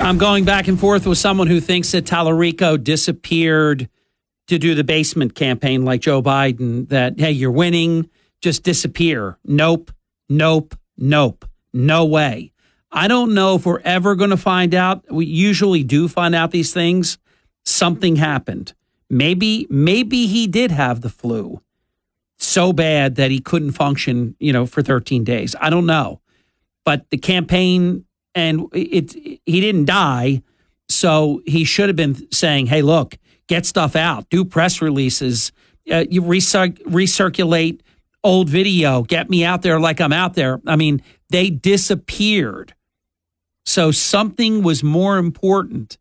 I'm going back and forth with someone who thinks that Tallarico disappeared to do the basement campaign like Joe Biden, that, hey, you're winning, just disappear. Nope, nope, nope. No way. I don't know if we're ever going to find out. We usually do find out these things. Something happened. Maybe he did have the flu so bad that he couldn't function, for 13 days. I don't know. But the campaign, and he didn't die, so he should have been saying, hey, look, get stuff out, do press releases, you recirculate old video, get me out there like I'm out there. I mean, they disappeared. So something was more important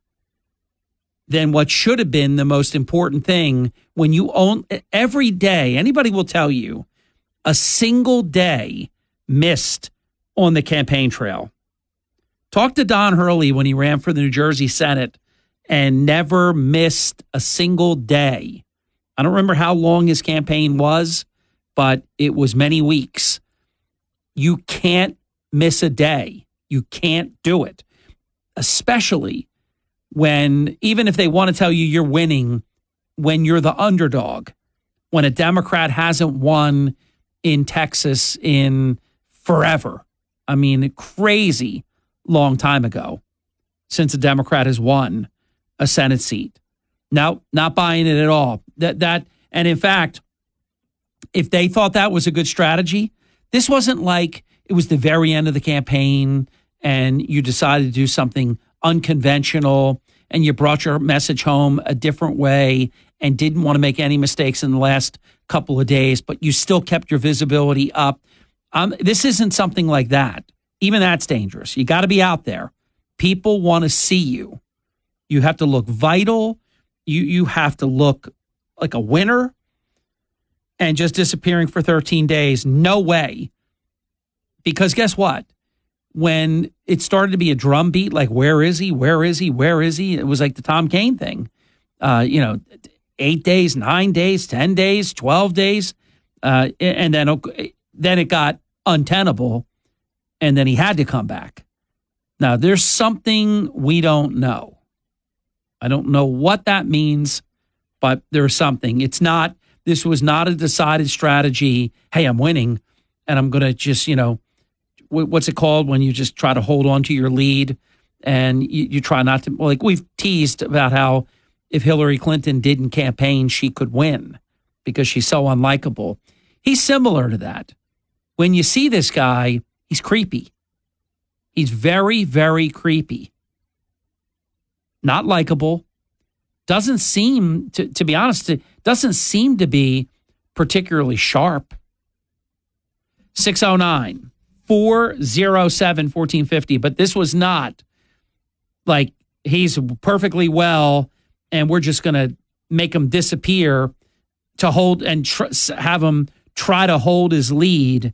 than what should have been the most important thing when you own every day. Anybody will tell you a single day missed on the campaign trail. Talk to Don Hurley when he ran for the New Jersey Senate and never missed a single day. I don't remember how long his campaign was, but it was many weeks. You can't miss a day. You can't do it, especially when, even if they want to tell you you're winning, when you're the underdog, when a Democrat hasn't won in Texas in forever. I mean, crazy long time ago since a Democrat has won a Senate seat. No, not buying it at all. And in fact, if they thought that was a good strategy, this wasn't like it was the very end of the campaign and you decided to do something unconventional and you brought your message home a different way and didn't want to make any mistakes in the last couple of days, but you still kept your visibility up. This isn't something like that. Even that's dangerous. You got to be out there. People want to see you. You have to look vital. You have to look like a winner. And just disappearing for 13 days, no way. Because guess what? When it started to be a drumbeat, like, where is he? Where is he? Where is he? It was like the Tom Kean thing. 8 days, 9 days, 10 days, 12 days. And then it got untenable. And then he had to come back. Now, there's something we don't know. I don't know what that means, but there's something. This was not a decided strategy. Hey, I'm winning, and I'm going to just, what's it called when you just try to hold on to your lead and you try not to, like we've teased about how if Hillary Clinton didn't campaign, she could win because she's so unlikable. He's similar to that. When you see this guy, he's creepy. He's very, very creepy. Not likable. Doesn't seem, to be honest, doesn't seem to be particularly sharp. 609-407-1450. But this was not like he's perfectly well and we're just going to make him disappear to hold and have him try to hold his lead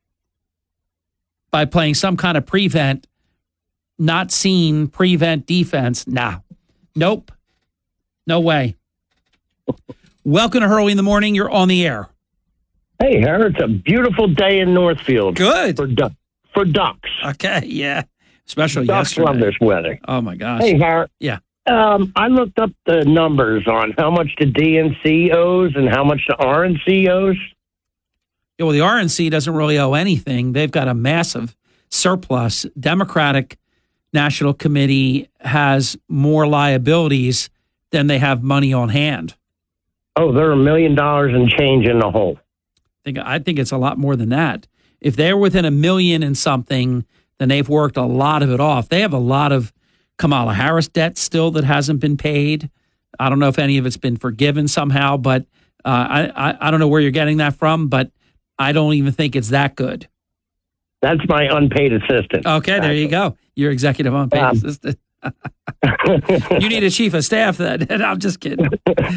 by playing some kind of prevent, not seen prevent defense. Nah. Nope. No way. Welcome to Hurley in the Morning. You're on the air. Hey, Harry, it's a beautiful day in Northfield. Good. For ducks. Okay, yeah. Especially ducks yesterday. Love this weather. Oh, my gosh. Hey, Harry. Yeah. I looked up the numbers on how much the DNC owes and how much the RNC owes. Yeah, well, the RNC doesn't really owe anything. They've got a massive surplus. Democratic National Committee has more liabilities than they have money on hand. Oh, they're $1 million and change in the hole. I think it's a lot more than that. If they're within $1 million and something, then they've worked a lot of it off. They have a lot of Kamala Harris debt still that hasn't been paid. I don't know if any of it's been forgiven somehow, but I don't know where you're getting that from, but I don't even think it's that good. That's my unpaid assistant. Okay, there you go. Your executive unpaid assistant. You need a chief of staff then. I'm just kidding.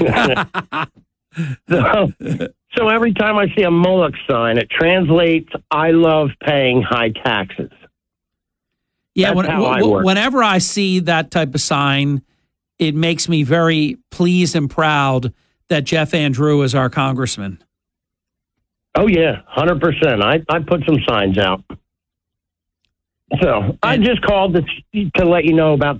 So every time I see a Moloch sign, it translates, I love paying high taxes. Yeah, whenever I see that type of sign, it makes me very pleased and proud that Jeff Andrew is our congressman. Oh, yeah, 100%. I put some signs out. So I just called to let you know about